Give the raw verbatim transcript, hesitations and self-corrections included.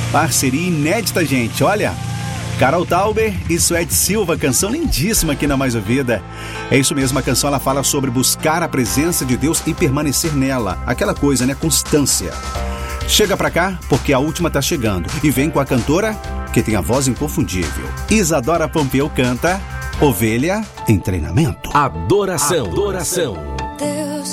Parceria inédita, gente, olha. Carol Tauber e Suede Silva, canção lindíssima aqui na Mais Ouvida. É isso mesmo, a canção ela fala sobre buscar a presença de Deus e permanecer nela. Aquela coisa, né? Constância. Chega pra cá, porque a última tá chegando. E vem com a cantora que tem a voz inconfundível. Isadora Pompeu canta Ovelha em Treinamento. Adoração. Adoração.